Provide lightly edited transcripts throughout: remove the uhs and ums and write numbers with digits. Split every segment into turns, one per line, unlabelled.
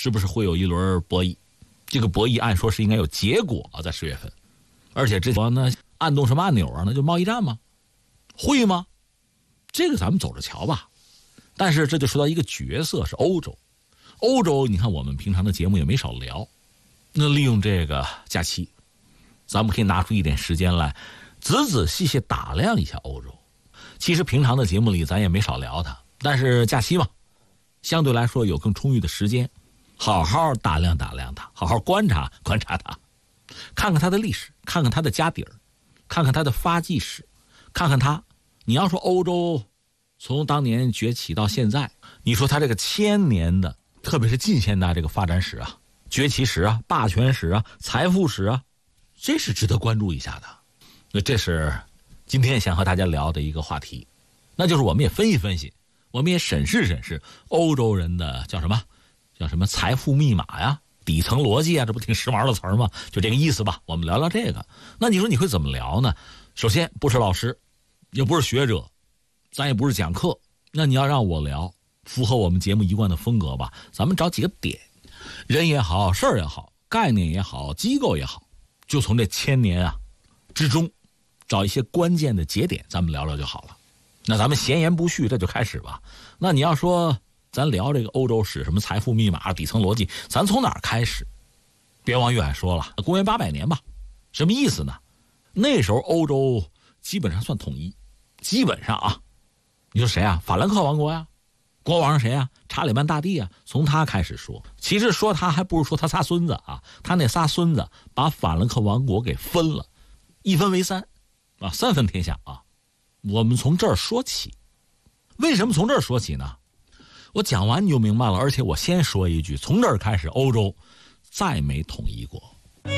是不是会有一轮博弈？这个博弈按说是应该有结果啊，在10月份。而且之前呢，按动什么按钮啊？那就贸易战吗？会吗？这个咱们走着瞧吧。但是这就说到一个角色，是欧洲。欧洲，你看我们平常的节目也没少聊。那利用这个假期，咱们可以拿出一点时间来，仔仔细细打量一下欧洲。其实平常的节目里咱也没少聊它，但是假期嘛，相对来说有更充裕的时间，好好打量打量它，好好观察观察它，看看它的历史，看看它的家底儿，看看它的发迹史，看看它。你要说欧洲从当年崛起到现在，你说它这个1000年的，特别是近现代这个发展史啊、崛起史啊、霸权史啊、财富史啊，这是值得关注一下的。那这是今天想和大家聊的一个话题，那就是我们也分析分析，我们也审视审视欧洲人的叫什么财富密码呀、底层逻辑啊，这不挺时髦的词儿吗？就这个意思吧。我们聊聊这个。那你说你会怎么聊呢？首先不是老师，也不是学者，咱也不是讲课，那你要让我聊，符合我们节目一贯的风格吧。咱们找几个点，人也好，事儿也好，概念也好，机构也好，就从这1000年啊之中找一些关键的节点，咱们聊聊就好了。那咱们闲言不续，这就开始吧。那你要说咱聊这个欧洲史，什么财富密码、底层逻辑，咱从哪儿开始？别往远说了，公元800年吧。什么意思呢？那时候欧洲基本上算统一，基本上啊。你说谁啊？法兰克王国呀，国王是谁啊？查理曼大帝啊。从他开始说，其实说他还不如说他仨孙子啊。他那仨孙子把法兰克王国给分了，一分为3啊，3分天下啊。我们从这儿说起。为什么从这儿说起呢？我讲完你就明白了。而且我先说一句，从这儿开始欧洲再没统一过。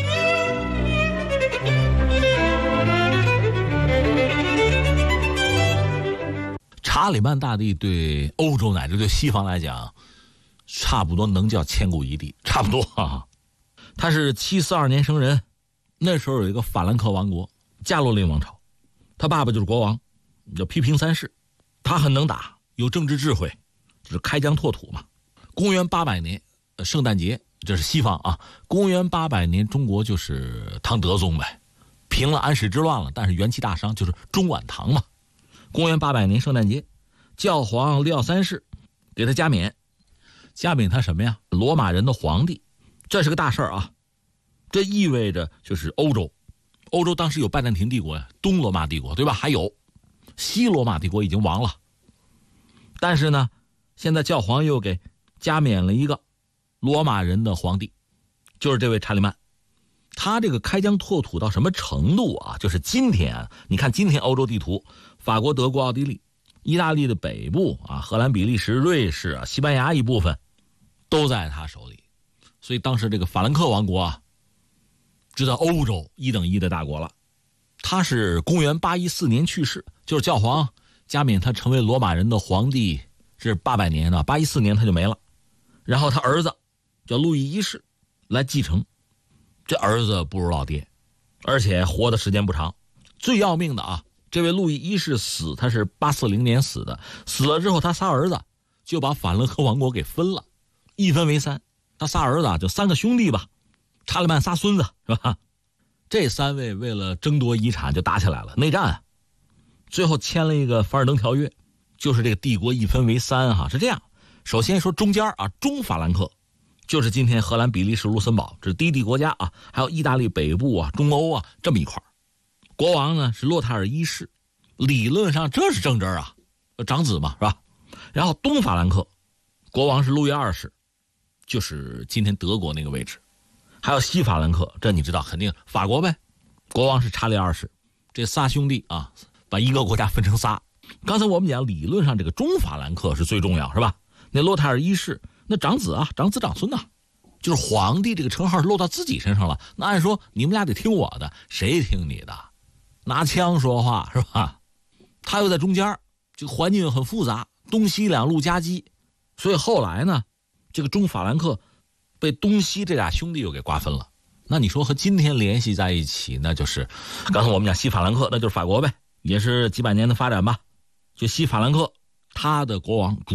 查理曼大帝对欧洲乃至对西方来讲，差不多能叫千古一帝，差不多啊。他是742年生人，那时候有一个法兰克王国，加洛林王朝，他爸爸就是国王，叫批评3世，他很能打，有政治智慧，就是开疆拓土嘛。公元800年，圣诞节，这是西方啊。公元800年，中国就是唐德宗呗，平了安史之乱了，但是元气大伤，就是中晚唐嘛。公元800年圣诞节，教皇利奥3世给他加冕，加冕他什么呀？罗马人的皇帝，这是个大事儿啊。这意味着就是欧洲当时有拜占庭帝国呀，东罗马帝国，对吧？还有西罗马帝国已经亡了，但是呢，现在教皇又给加冕了一个罗马人的皇帝，就是这位查理曼。他这个开疆拓土到什么程度啊？就是今天啊，你看今天欧洲地图，法国、德国、奥地利、意大利的北部啊，荷兰、比利时、瑞士啊，西班牙一部分都在他手里。所以当时这个法兰克王国啊，知道欧洲1等1的大国了。他是公元814年去世，就是教皇加冕他成为罗马人的皇帝是800年的，814年他就没了。然后他儿子叫路易1世来继承。这儿子不如老爹，而且活的时间不长。最要命的啊，这位路易1世死，他是840年死的。死了之后，他仨儿子就把法兰克王国给分了，一分为3。他仨儿子就3个兄弟吧，查理曼仨孙子是吧？这3位为了争夺遗产就打起来了，内战。最后签了一个凡尔登条约，就是这个帝国一分为3哈。是这样，首先说中间啊，中法兰克。就是今天荷兰、比利时、卢森堡，这是低地国家啊，还有意大利北部啊、中欧啊这么一块。国王呢是洛泰尔1世，理论上这是正根啊，长子嘛是吧？然后东法兰克，国王是路易2世，就是今天德国那个位置。还有西法兰克，这你知道肯定法国呗，国王是查理2世。这仨兄弟啊，把一个国家分成仨。刚才我们讲理论上这个中法兰克是最重要是吧？那洛泰尔1世。那长子啊，长子长孙呐，就是皇帝这个称号落到自己身上了。那按说你们俩得听我的，谁听你的？拿枪说话是吧？他又在中间，这个环境很复杂，东西2路夹击，所以后来呢，这个中法兰克被东西这俩兄弟又给瓜分了。那你说和今天联系在一起，那就是刚才我们讲西法兰克，那就是法国呗，也是几百年的发展吧。就西法兰克，他的国王